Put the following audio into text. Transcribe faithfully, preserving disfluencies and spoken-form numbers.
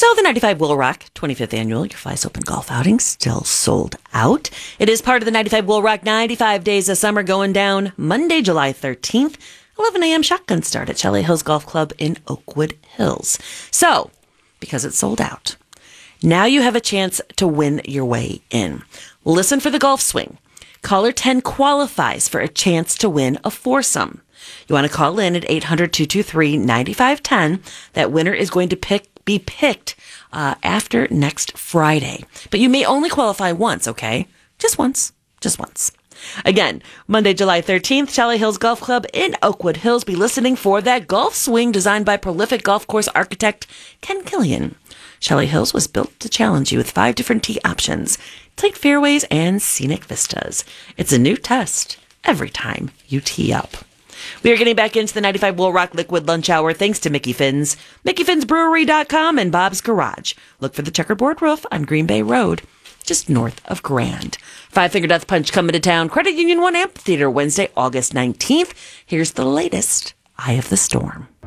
So the ninety-five Will Rock twenty-fifth Annual Your Flies Open Golf Outing still sold out. It is part of the ninety-five Will Rock ninety-five Days of Summer going down Monday, July thirteenth, eleven a.m. shotgun start at Chalet Hills Golf Club in Oakwood Hills. So, because it's sold out, now you have a chance to win your way in. Listen for the golf swing. Caller ten qualifies for a chance to win a foursome. You want to call in at eight hundred, two two three, nine five one zero. That winner is going to pick be picked uh, after next Friday. But you may only qualify once, okay? Just once. Just once. Again, Monday, July thirteenth, Chalet Hills Golf Club in Oakwood Hills. Be listening for that golf swing designed by prolific golf course architect Ken Killian. Chalet Hills was built to challenge you with five different tee options, tight fairways, and scenic vistas. It's a new test every time you tee up. We are getting back into the ninety-five Will Rock Liquid Lunch Hour thanks to Mickey Finn's, Mickey Finns Brewery dot com, and Bob's Garage. Look for the checkerboard roof on Green Bay Road, just north of Grand. Five Finger Death Punch coming to town. Credit Union One Amphitheater Wednesday, August nineteenth. Here's the latest, Eye of the Storm.